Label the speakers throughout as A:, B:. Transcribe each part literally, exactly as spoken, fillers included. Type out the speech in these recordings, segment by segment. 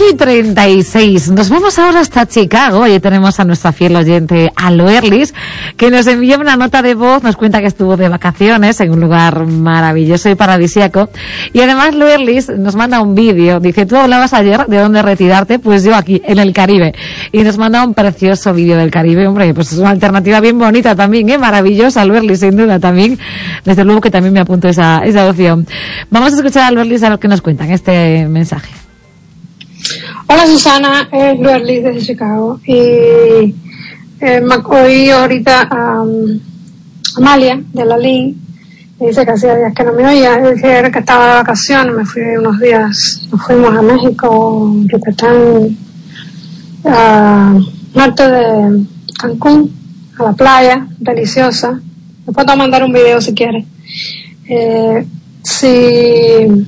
A: ocho y treinta y seis. Nos vamos ahora hasta Chicago. Hoy tenemos a nuestra fiel oyente, a Luerlis, que nos envía una nota de voz, nos cuenta que estuvo de vacaciones en un lugar maravilloso y paradisíaco. Y además Luerlis nos manda un vídeo. Dice, tú hablabas ayer de dónde retirarte, pues yo aquí, en el Caribe. Y nos manda un precioso vídeo del Caribe. Hombre, pues es una alternativa bien bonita también, ¿eh? Maravillosa, Luerlis, sin duda también. Desde luego que también me apunto esa, esa opción. Vamos a escuchar a Luerlis a lo que nos cuentan este mensaje.
B: Hola Susana, es Luerlis desde Chicago y eh, me oí ahorita a um, Amalia de la Lin, me dice que hacía días que no me oía, yo dije que estaba de vacaciones, me fui unos días, nos fuimos a México, Yucatán, a norte de Cancún, a la playa, deliciosa. Después te voy a mandar un video si quieres. Eh, si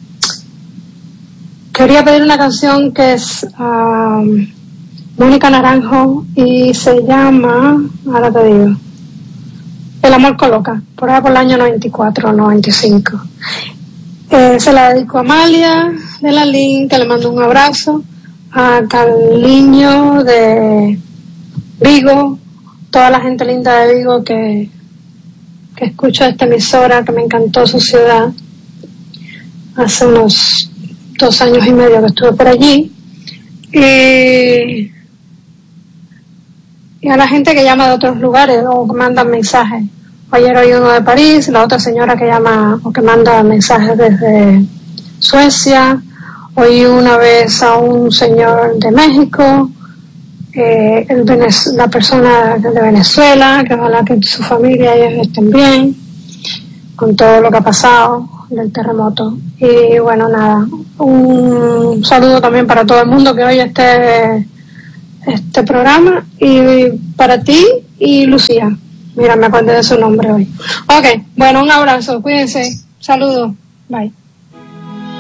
B: quería pedir una canción que es um, Mónica Naranjo y se llama, ahora te digo, El amor coloca, por ahí por el año noventa y cuatro o noventa y cinco. Eh, se la dedico a Amalia de la Lin, que le mando un abrazo, a Carliño de Vigo, toda la gente linda de Vigo que, que escucha esta emisora, que me encantó su ciudad, hace unos dos años y medio que estuve por allí, y, y a la gente que llama de otros lugares o que mandan mensajes. Ayer oí uno de París, la otra señora que llama o que manda mensajes desde Suecia, oí una vez a un señor de México, eh, el Venez- la persona de Venezuela, que ojalá que su familia ellos estén bien con todo lo que ha pasado del terremoto. Y bueno, nada, un saludo también para todo el mundo que oye este este programa, y para ti y Lucía, mira, me acordé de su nombre hoy. Ok, bueno, un abrazo, cuídense, saludos, bye.